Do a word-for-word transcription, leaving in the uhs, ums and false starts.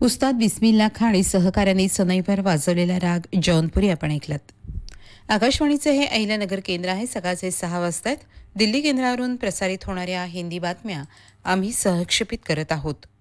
उस्ताद बिस्मिल्ला खान आणि सहकाऱ्यांनी सनईवर वाजवलेला राग जौनपुरी आपण ऐकलात. आकाशवाणीचे हे अहिल्यानगर केंद्र आहे. सकाळचे सहा वाजतायत. दिल्ली केंद्रावरून प्रसारित होणाऱ्या हिंदी बातम्या आम्ही सहक्षेपित करत आहोत.